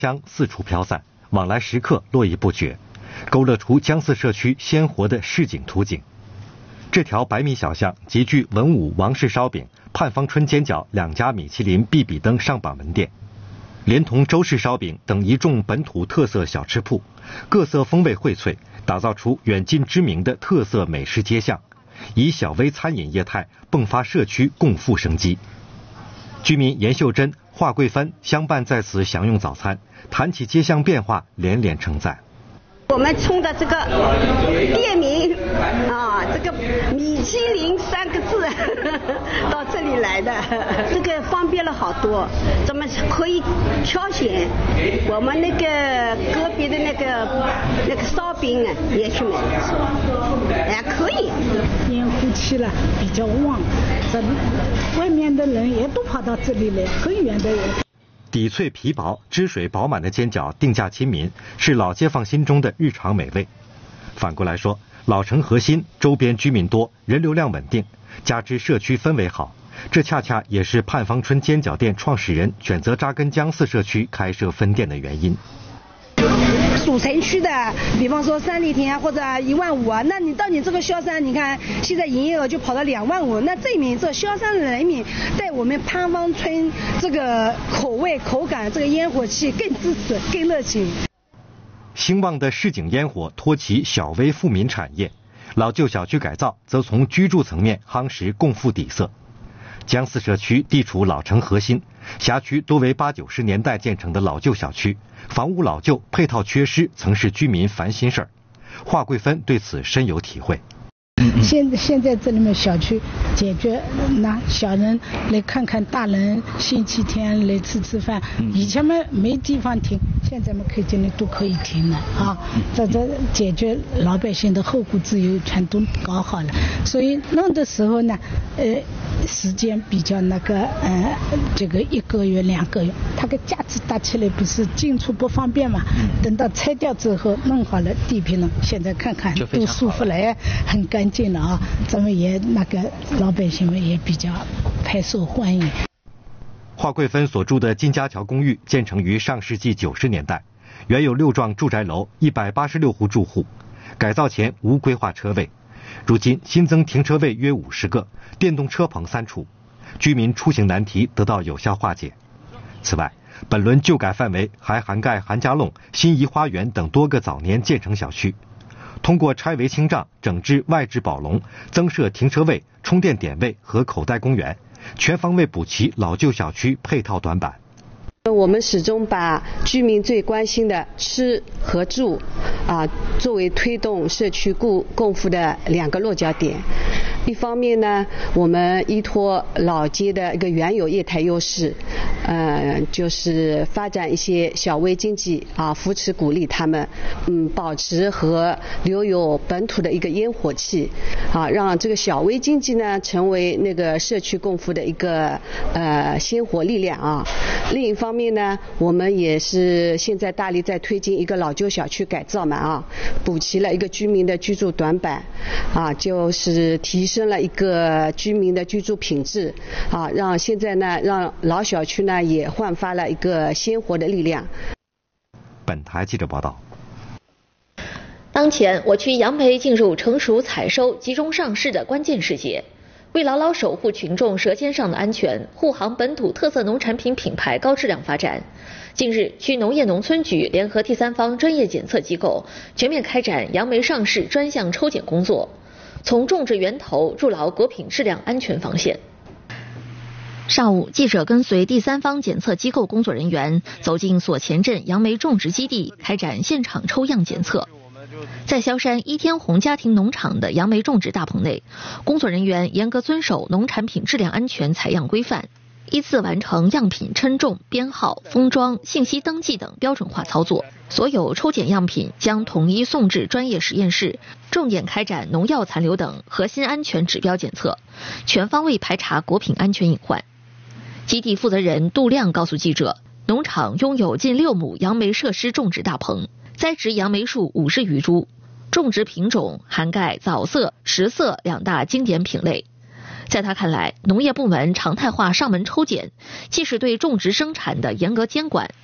香四处飘散，往来食客络绎不绝，勾勒出江寺社区鲜活的市井图景。这条百米小巷集聚文武王氏烧饼、盼芳春煎饺2家米其林必比登上榜门店，连同周氏烧饼等一众本土特色小吃铺，各色风味荟萃，打造出远近知名的特色美食街巷，以小微餐饮业态迸发社区共富生机。居民严秀珍、华桂芬相伴在此享用早餐，谈起街巷变化，连连称赞。 我们冲着这个店名这个米其林3个字到这里来的，这个方便了好多，咱们可以挑选。我们那个隔壁的那个烧饼也去买，可以。 烟火气了比较旺，这外面的人也都跑到这里来，很远的人。 底脆皮薄、汁水饱满的煎饺定价亲民，是老街坊心中的日常美味。反过来说，老城核心周边居民多，人流量稳定，加之社区氛围好，这恰恰也是盼芳春煎饺店创始人选择扎根江寺社区开设分店的原因。 主城区的，比方说三里亭或者15000啊，那你到你这个萧山，你看现在营业额就跑到25000，那证明这萧山的人民对我们盼芳春这个口味口感这个烟火气更支持更热情。 兴旺的市井烟火托起小微富民产业，老旧小区改造则从居住层面夯实共富底色。江寺社区地处老城核心，辖区多为80、90年代建成的老旧小区，房屋老旧、配套缺失，曾是居民烦心事儿。华桂芬对此深有体会。 现在这里面小区解决，那小人来看看大人，星期天来吃饭，以前嘛没地方停，现在嘛可以这里都可以停了啊。这解决老百姓的后顾之忧全都搞好了，所以弄的时候呢，时间比较这个1个月2个月，它个架子搭起来不是进出不方便嘛，等到拆掉之后弄好了地皮呢，现在看看都舒服了，很干净了啊，咱们也老百姓们也比较太受欢迎。 华桂芬所住的金家桥公寓建成于上世纪90年代，原有6幢住宅楼，186户住户，改造前无规划车位，如今新增停车位约50个，电动车棚3处，居民出行难题得到有效化解。此外，本轮旧改范围还涵盖韩家弄、新怡花园等多个早年建成小区。通过拆违清障、整治外置宝龙、增设停车位、充电点位和口袋公园，全方位补齐老旧小区配套短板。 我们始终把居民最关心的吃和住作为推动社区共富的2个落脚点。一方面呢，我们依托老街的一个原有业态优势，就是发展一些小微经济扶持鼓励他们，保持和留有本土的一个烟火气让这个小微经济呢成为那个社区共富的一个鲜活力量另一方面呢，我们也是现在大力在推进一个老旧小区改造嘛补齐了一个居民的居住短板就是提升了一个居民的居住品质让现在呢让老小区呢也焕发了一个鲜活的力量。 本台记者报道。 当前我区杨梅进入成熟采收集中上市的关键时节，为牢牢守护群众舌尖上的安全，护航本土特色农产品品牌高质量发展，近日，区农业农村局联合第三方专业检测机构全面开展杨梅上市专项抽检工作，从种植源头筑牢果品质量安全防线。上午，记者跟随第三方检测机构工作人员走进所前镇杨梅种植基地，开展现场抽样检测。在萧山一天红家庭农场的杨梅种植大棚内，工作人员严格遵守农产品质量安全采样规范，依次完成样品称重、编号、封装、信息登记等标准化操作。所有抽检样品将统一送至专业实验室，重点开展农药残留等核心安全指标检测，全方位排查果品安全隐患。基地负责人杜亮告诉记者，农场拥有近6亩杨梅设施种植大棚，栽植杨梅树50余株，种植品种涵盖早色、实色2大经典品类。在他看来，农业部门常态化上门抽检，既是对种植生产的严格监管，